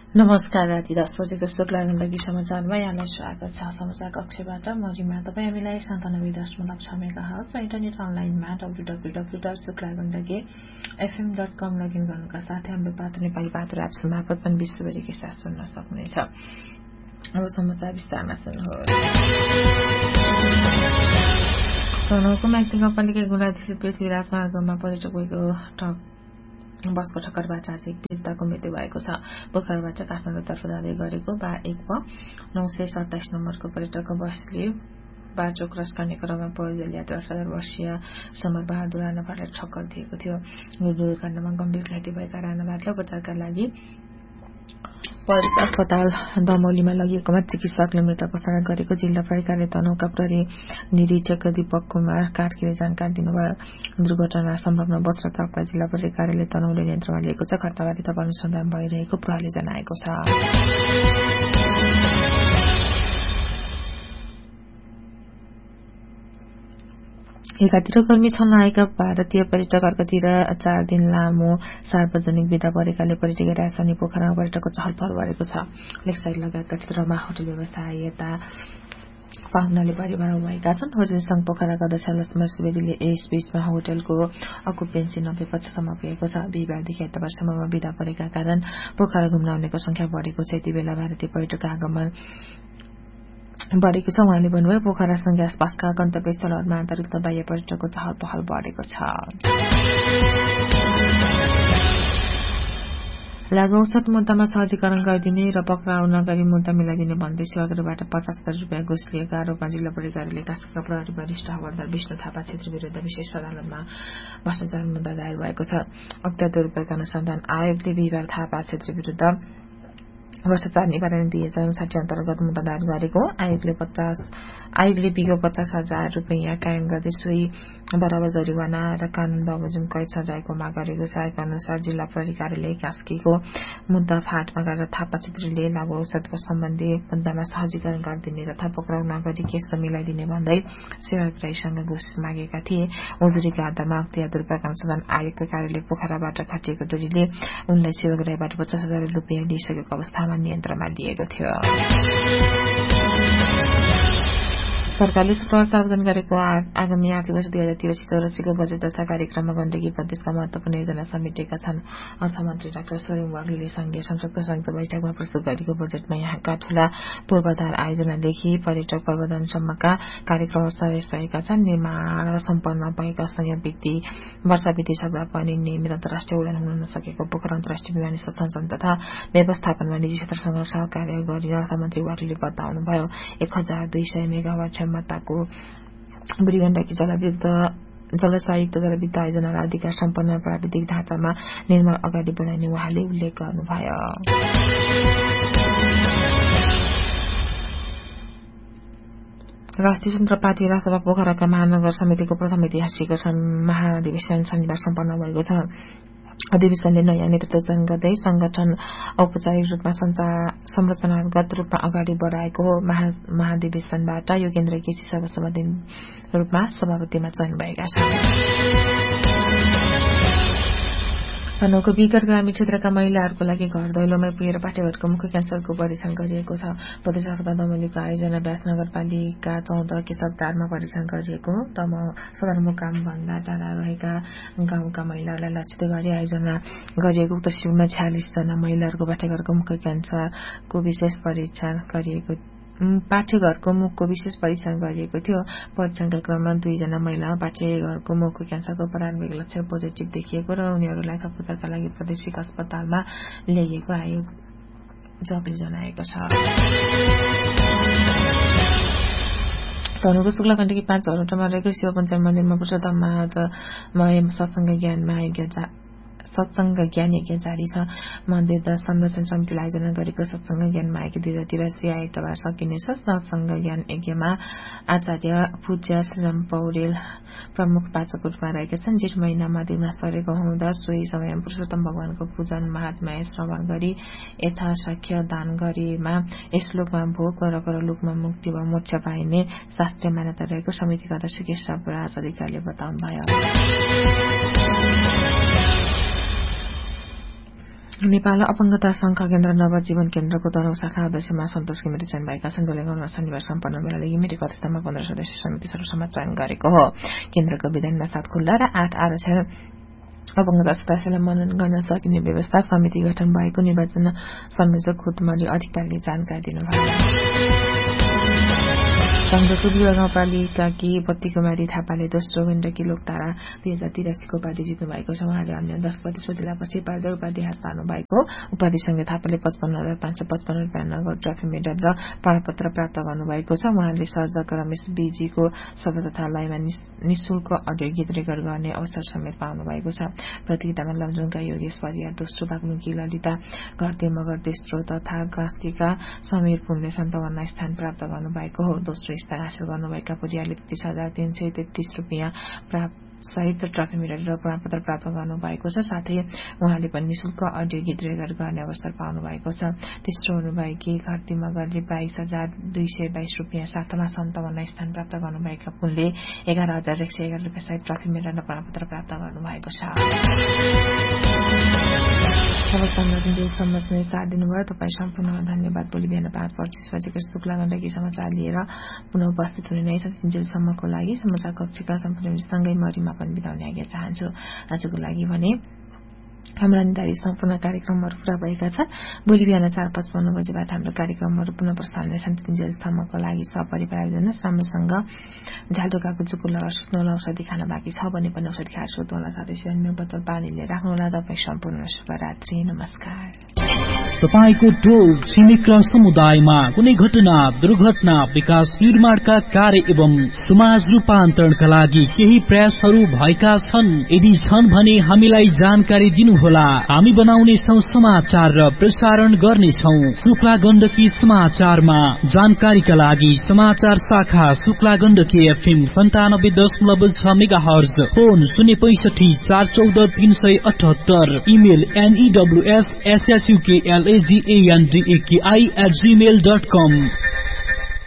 नमस्कार। राति 10 बजेको शुक्लागण्डकी समाचारमा यहाँलाई स्वागत छ। समाचार कक्षबाट म रिमा। तपाईँ हामीलाई 97.6 मेगाहर्ज इन्टरनेट अनलाइनमा www.शुक्लागण्डकी.fm.com लगइन गर्नुका साथै हाम्रो पात्र नेपाली पात्र एप्स मार्फत पनि विश्वभरिकै साथ सुन्न सक्नुहुनेछ। अब समाचार विस्तारमा सुन्नुहोस्। तनहुको म्याक्सी कम्पनीकै गुणाधित पृथ्वीराज मार्गमा पर्यटक गएको ट्रक बसको ठक्करबाट आज एक वृद्धको मृत्यु भएको छ। पोखराबाट काठमाडौँतर्फ जाँदै गरेको 927 नम्बरको पर्यटक बसले बाटो क्रस गर्ने क्रममा पैदल यात्रु 18 वर्षीय समर बहादुर राणाभाटलाई ठक्कर दिएको थियो। दुर्घटनामा गम्भीर घाइते भएका राणाभाटलाई उपचारका लागि परेश अस्पताल दमौलीमा लगिएकोमा चिकित्सकले मृत घोषणा गरेको जिल्ला प्रहरी कार्यालय तनहुका प्रहरी निरीक्षक दीपक कुमार कार्कीले जानकारी दिनुभयो। दुर्घटना संलग्न बस र ट्रकलाई जिल्ला प्रहरी कार्यालय तनहुले नियन्त्रणमा लिएको छ। घटनाबारे थप अनुसन्धान भइरहेको प्रहरीले जनाएको छ। एकातिर गर्मी छन् आएका भारतीय पर्यटक, अर्कातिर 4 दिन लामो सार्वजनिक विदा परेकाले पर्यटकीय राजधानी पोखरामा पर्यटकको चहल पहल बढेको छ। लेकसाइड लगायतका क्षेत्रमा होटल व्यवसायता पाहुनाले भरिभर भएका छन्। होटल संघ पोखराका अध्यक्ष लक्ष्मण सुवेदीले यस बीचमा होटलको अकुपेन्सी 90% सम्म पुगेको छ। बिहिबारदेखि आइतबारसम्ममा विदा परेका कारण पोखरा घुम्न आउनेको संख्या बढेको छ। यति बेला भारतीय पर्यटकको आगमन बढेको छ। उहाँले भन्नुभयो, पोखरासँगै आसपासका गन्तव्य स्थलहरूमा आन्तरिक र बाह्य पर्यटकको चहल पहल बढेको छ। लागु औषध मुद्दामा सहजीकरण गरिदिने र पक्राउ नगरी मुद्दा मिलाइदिने भन्दै सेवाग्राहीबाट 50,000 रुपियाँ घुस लिएका आरोपमा जिल्ला प्रहरी कार्यालय कास्कीका प्रहरी वरिष्ठ हवलदार विष्णु थापा छेत्री विरुद्ध विशेष अदालतमा भ्रष्टाचार मुद्दा दायर भएको छ। अज्ञात दुरुपयोग अनुसन्धान आयोगले बिहिबार थापा छेत्री विरुद्ध भ्रष्टाचार निवारण 2059 अन्तर्गत मुद्दा दायर गरेको। आयोगले बिगो 50,000 रुपियाँ कायम गर्दै सोही बराबर जरिवाना र कानून बमोजिम कैद सजायको माग गरेको छ। आयोग अनुसार जिल्ला प्रहरी कार्यालय कास्कीको मुद्दा फाँटमा गएर थापा छेत्रीले लागु औषधको सम्बन्धी मुद्दामा सहजीकरण गरिदिने तथा पक्राउ नगरी केस मिलाइदिने भन्दै सेवाग्राहीसँग घुस मागेका थिए। उजुरीका आधारमा अख्तियार दुरुपयोग अनुसन्धान आयोगको कार्यालय पोखराबाट खटिएको टोलीले उनलाई सेवाग्राहीबाट 50,000 रुपियाँ लिइसकेको अवस्थामा नियन्त्रणमा लिएको थियो। सरकारले शुक्रबार सार्वजनिक गरेको आगामी आर्थिक वर्ष 2083-84 बजेट तथा कार्यक्रममा गण्डकी प्रदेशका महत्वपूर्ण योजना समेटेका छन्। अर्थमन्त्री डाक्टर सोरेङ वाग्लेले संघीय संसदको संयुक्त बैठकमा प्रस्तुत गरेको बजेटमा यहाँका ठूला पूर्वाधार आयोजनादेखि पर्यटक प्रबन्धनसम्मका कार्यक्रमहरू समावेश भएका छन्। निर्माण सम्पन्न भएका संयम वर्षा बितिसक्दा पनि नियमित अन्तर्राष्ट्रिय उडान हुन नसकेको पोखरा अन्तर्राष्ट्रिय विमानस्थल सञ्चालन तथा व्यवस्थापनमा निजी क्षेत्रसँग सहकार्य गरी अर्थमन्त्री वाग्लेले बताउनुभयो। 1,200 मेगावाट क्षमताको बुढीगण्डकी जलसायुक्त जलविद्युत आयोजना र अधिकार सम्पन्न प्राविधिक ढाँचामा निर्माण अगाडि बढाइने उहाँले उल्लेख गर्नुभयो। राष्ट्रिय स्वतन्त्र पार्टी राजसभा पोखराका महानगर समितिको प्रथम ऐतिहासिक महाधिवेशन शनिबार सम्पन्न भएको छ। अधिवेशनले नयाँ नेतृत्व चयन गर्दै संगठन औपचारिक रूपमा संरचनागत रूपमा अगाडि बढाएको हो। महाधिवेशनबाट योगेन्द्र केसी सर्वसम्मति रूपमा सभापतिमा चयन भएका छन्। तनहुको विकट ग्रामीण क्षेत्रका महिलाहरूको लागि घर दैलोमै पुगेर पाठेघरको मुख्य क्यान्सरको परीक्षण गरिएको छ। प्रदेश अस्पताल दमौलीको आयोजना व्यास नगरपालिका 14 केशवटारमा परीक्षण गरिएको हो। सदरमुकामभन्दा टाढा रहेका गाउँका महिलाहरूलाई लक्षित गरी आयोजना गरिएको उक्त शिविरमा 46 जना महिलाहरूको पाठेघरको मुखको विशेष परीक्षण गरिएको थियो। परीक्षणका क्रममा 2 जना महिला पाठेघरको मुखको क्यान्सरको प्रारम्भिक लक्षण पोजिटिभ देखिएको र उनीहरूलाई थप उपचारका लागि प्रादेशिक अस्पतालमा ल्याइएको आयोजकले जनाएको छ। तनहुको शुक्लागण्डकी 5 झरौटामा रहेको शिव पञ्चायत मन्दिरमा पुरुषोत्तम महात्मय सत्संग ज्ञान यज्ञ जारी छ। मन्दिर संरक्षण समितिले आयोजना गरेको सत्संग ज्ञान माघे 2083 आइतबार सकिनेछ। सत्संग ज्ञान यज्ञमा आचार्य पूज्य श्रीराम पौडेल प्रमुख वाचक रूपमा रहेका छन्। जेठ महिनामा दिमास परेको हुँदा सोही समयमा पुरुषोत्तम भगवानको पूजन महात्म्य श्रवण गरी यथाशक्य दान गरेमा यस लोकमा भोग र परलोकमा मुक्ति वा मोक्ष पाइने शास्त्रीय मान्यता रहेको समितिका अध्यक्ष केशव राज अधिकारीले बताउनुभयो। नेपाल अपंगता संघ केन्द्र नवजीवन केन्द्रको दरौं शाखा अध्यक्षमा सन्तोष घिमिरे चयन भएका छन्। डोलेगाउँमा शनिबार सम्पन्न मेलाले घिमिरेको अध्यक्षतामा 15 सदस्यीय समिति सर्वसम्मत चयन गरेको हो। केन्द्रको विधानमा 7 खुल्ला र 8 आरक्षण अपंगता सदस्यलाई मनन गर्न सकिने व्यवस्था समिति गठन भएको निर्वाचन संयोजक खुतमरी अधिकारीले जानकारी दिनुभयो। सन्दकपुर गाउँपालिकाकी बत्तीकुमारी थापाले दोस्रो गण्डकी लोकतारा 2083 को उपाधि जित्नु भएको छ। उहाँले अन्य 10 प्रतिशत जिल्लापछि पार्दै उपाधि हात पार्नु भएको उपाधिसँगै थापाले 55,555 रुपियाँ नगद ट्रफी मेडल र प्रमाणपत्र प्राप्त गर्नुभएको छ। उहाँले सर्जक रमेश बीजीको सभा तथा लयमा निशुल्क अडियो गीत रेकर्ड गर्ने अवसर समेत पाउनु भएको छ। प्रतियोगितामा लमजुङका योगेश परियार दोस्रो, बागलुङकी ललिता घरते मगर तेस्रो तथा गास्तीका समीर पुनले 57 स्थान प्राप्त गर्नुभएको हो। दोस्रो स्थान हासिल गर्नुभएका परियारले 33,333 रुपियाँ सहित ट्रफी मेडल र प्रमाणपत्र प्राप्त गर्नुभएको छ। साथै उहाँले पनि निशुल्क अडियो गीत रेकर्ड गर्ने अवसर पाउनु भएको छ। तेस्रो हुनुभएकी घरती मगरले 22,222 रुपियाँ साथमा 57 स्थान प्राप्त गर्नुभएका पुनले 11,111 रुपियाँ सहित ट्रफी मेडल र प्रमाणपत्र प्राप्त गर्नुभएको छ। समझ नै साथ दिनुभयो। तपाईँ सम्पूर्ण धन्यवाद। भोलि बिहान 5:25 बजेको शुक्ला गण्डकी समाचार लिएर पुनः उपस्थित हुने नै छ। तिनजेलसम्मको लागि समाचार कक्षका सम्पूर्ण सँगै मरिमा पनि बिताउने आज्ञा चाहन्छु। आजको लागि भने हाम्रा निर्धारित सम्पूर्ण कार्यक्रमहरू पूरा भएका छन्। भोलि बिहान 4:55 बजेबाट हाम्रो कार्यक्रमहरू पुनः प्रसारण हुनेछन्। तिनजेलसम्मको लागि सपरिवार आयोजन राम्रोसँग झालढोकाको जुकु लगाएर सुत्नुहोला। औषधि खान बाँकी छ भने पनि औषधि खाएर सुत्नुहोला। साथै सिरानीमा बोतल पानीले राख्नुहोला। तपाईँ सम्पूर्ण शुभरात्रि। नमस्कार। तपाईको टोल छिमेक र समुदायमा कुनै घटना, दुर्घटना, विकास निर्माणका कार्य एवं समाज रूपान्तरणका लागि केही प्रयासहरू भएका छन्? यदि छन् भने हामीलाई जानकारी दिनुहोला। हामी बनाउनेछौं समाचार र प्रसारण गर्नेछौं। शुक्ला गण्डकी समाचारमा जानकारीका लागि समाचार शाखा Shukla Gandaki FM 97.6 megahertz, phone 065 414 378, email news@gmail.com।